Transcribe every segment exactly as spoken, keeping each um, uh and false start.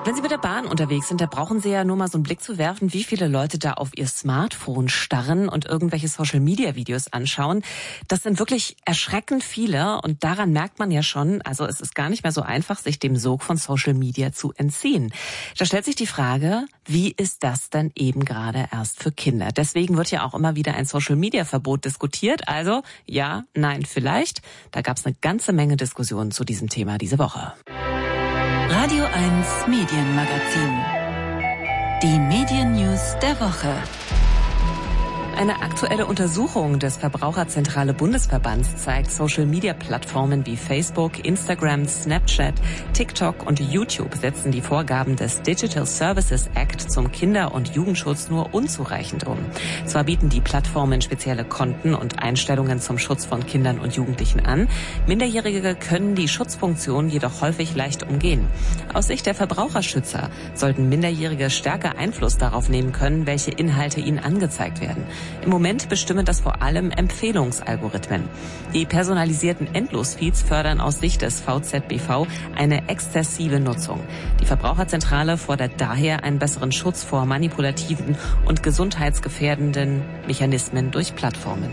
Wenn Sie mit der Bahn unterwegs sind, da brauchen Sie ja nur mal so einen Blick zu werfen, wie viele Leute da auf ihr Smartphone starren und irgendwelche Social-Media-Videos anschauen. Das sind wirklich erschreckend viele und daran merkt man ja schon, also es ist gar nicht mehr so einfach, sich dem Sog von Social Media zu entziehen. Da stellt sich die Frage, wie ist das denn eben gerade erst für Kinder? Deswegen wird ja auch immer wieder ein Social-Media-Verbot diskutiert. Also ja, nein, vielleicht. Da gab es eine ganze Menge Diskussionen zu diesem Thema diese Woche. Radio eins Medienmagazin. Die Medien-News der Woche. Eine aktuelle Untersuchung des Verbraucherzentrale Bundesverbands zeigt, Social-Media-Plattformen wie Facebook, Instagram, Snapchat, TikTok und YouTube setzen die Vorgaben des Digital Services Act zum Kinder- und Jugendschutz nur unzureichend um. Zwar bieten die Plattformen spezielle Konten und Einstellungen zum Schutz von Kindern und Jugendlichen an, Minderjährige können die Schutzfunktion jedoch häufig leicht umgehen. Aus Sicht der Verbraucherschützer sollten Minderjährige stärker Einfluss darauf nehmen können, welche Inhalte ihnen angezeigt werden. Im Moment bestimmen das vor allem Empfehlungsalgorithmen. Die personalisierten Endlosfeeds fördern aus Sicht des V Z B V eine exzessive Nutzung. Die Verbraucherzentrale fordert daher einen besseren Schutz vor manipulativen und gesundheitsgefährdenden Mechanismen durch Plattformen.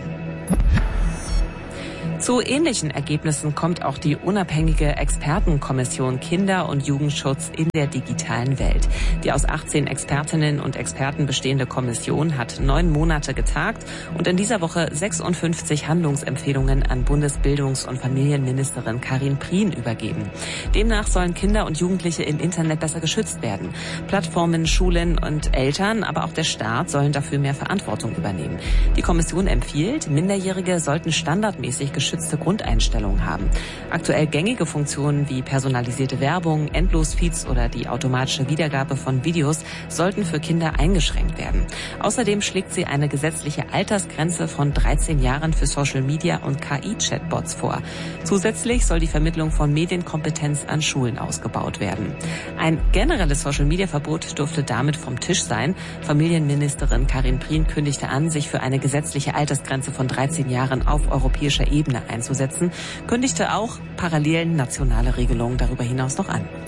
Zu ähnlichen Ergebnissen kommt auch die unabhängige Expertenkommission Kinder- und Jugendschutz in der digitalen Welt. Die aus achtzehn Expertinnen und Experten bestehende Kommission hat neun Monate getagt und in dieser Woche sechsundfünfzig Handlungsempfehlungen an Bundesbildungs- und Familienministerin Karin Prien übergeben. Demnach sollen Kinder und Jugendliche im Internet besser geschützt werden. Plattformen, Schulen und Eltern, aber auch der Staat sollen dafür mehr Verantwortung übernehmen. Die Kommission empfiehlt, Minderjährige sollten standardmäßig geschützte Grundeinstellungen haben. Aktuell gängige Funktionen wie personalisierte Werbung, Endlosfeeds oder die automatische Wiedergabe von Videos sollten für Kinder eingeschränkt werden. Außerdem schlägt sie eine gesetzliche Altersgrenze von dreizehn Jahren für Social Media und K I-Chatbots vor. Zusätzlich soll die Vermittlung von Medienkompetenz an Schulen ausgebaut werden. Ein generelles Social-Media-Verbot dürfte damit vom Tisch sein. Familienministerin Karin Prien kündigte an, sich für eine gesetzliche Altersgrenze von dreizehn Jahren auf europäischer Ebene einzusetzen, kündigte auch parallel nationale Regelungen darüber hinaus noch an.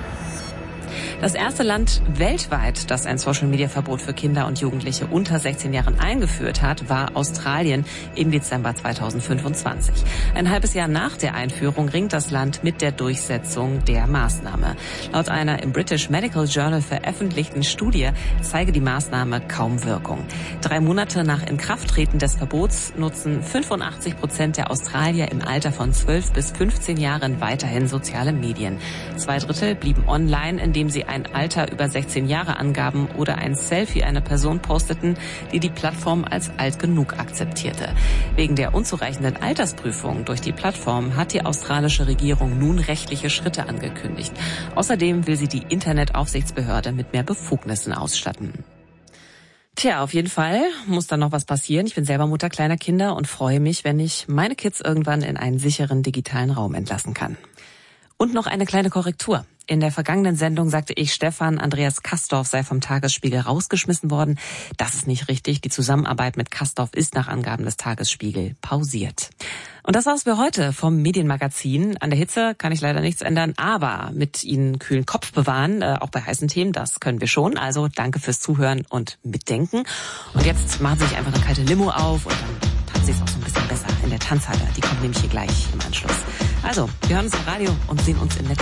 Das erste Land weltweit, das ein Social-Media-Verbot für Kinder und Jugendliche unter sechzehn Jahren eingeführt hat, war Australien im Dezember zweitausendfünfundzwanzig. Ein halbes Jahr nach der Einführung ringt das Land mit der Durchsetzung der Maßnahme. Laut einer im British Medical Journal veröffentlichten Studie zeige die Maßnahme kaum Wirkung. Drei Monate nach Inkrafttreten des Verbots nutzen fünfundachtzig Prozent der Australier im Alter von zwölf bis fünfzehn Jahren weiterhin soziale Medien. Zwei Drittel blieben online, indem sie ein Alter über sechzehn Jahre angaben oder ein Selfie einer Person posteten, die die Plattform als alt genug akzeptierte. Wegen der unzureichenden Altersprüfung durch die Plattform hat die australische Regierung nun rechtliche Schritte angekündigt. Außerdem will sie die Internetaufsichtsbehörde mit mehr Befugnissen ausstatten. Tja, auf jeden Fall muss da noch was passieren. Ich bin selber Mutter kleiner Kinder und freue mich, wenn ich meine Kids irgendwann in einen sicheren digitalen Raum entlassen kann. Und noch eine kleine Korrektur. In der vergangenen Sendung sagte ich, Stefan Andreas Kastorf sei vom Tagesspiegel rausgeschmissen worden. Das ist nicht richtig. Die Zusammenarbeit mit Kastorf ist nach Angaben des Tagesspiegel pausiert. Und das war's für heute vom Medienmagazin. An der Hitze kann ich leider nichts ändern, aber mit Ihnen kühlen Kopf bewahren, äh, auch bei heißen Themen, das können wir schon. Also danke fürs Zuhören und Mitdenken. Und jetzt machen Sie sich einfach eine kalte Limo auf und dann tanzen Sie es auch so ein bisschen besser in der Tanzhalle. Die kommt nämlich hier gleich im Anschluss. Also, wir hören uns im Radio und sehen uns im Netz.